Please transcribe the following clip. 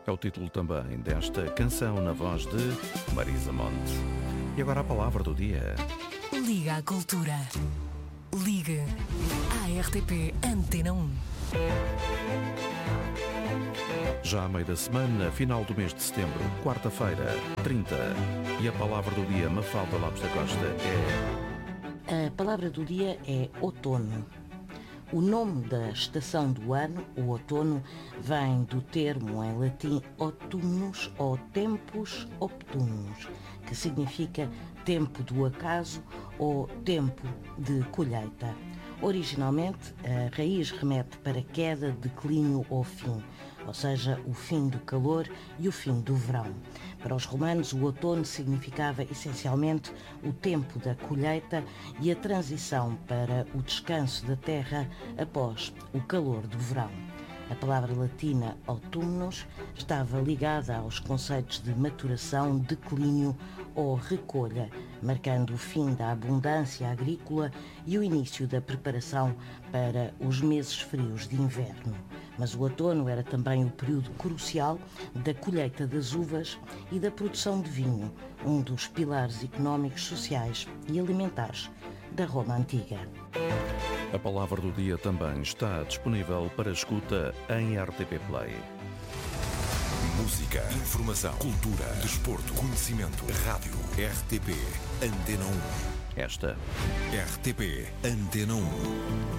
É o título também desta canção na voz de Marisa Monte. E agora a palavra do dia. Liga à Cultura. Ligue à RTP Antena 1. Já a meio da semana, final do mês de setembro, quarta-feira, 30. E a palavra do dia, Mafalda Lopes da Costa, é... A palavra do dia é outono. O nome da estação do ano, o outono, vem do termo em latim autumnus ou tempus optunus, que significa tempo do acaso ou tempo de colheita. Originalmente, a raiz remete para queda, declínio ou fim, ou seja, o fim do calor e o fim do verão. Para os romanos, o outono significava essencialmente o tempo da colheita e a transição para o descanso da terra após o calor do verão. A palavra latina autumnus estava ligada aos conceitos de maturação, declínio ou recolha, marcando o fim da abundância agrícola e o início da preparação para os meses frios de inverno. Mas o outono era também o período crucial da colheita das uvas e da produção de vinho, um dos pilares económicos, sociais e alimentares da Roma Antiga. A palavra do dia também está disponível para escuta em RTP Play. Música, informação, cultura, desporto, conhecimento, rádio, RTP Antena 1. Esta RTP Antena 1.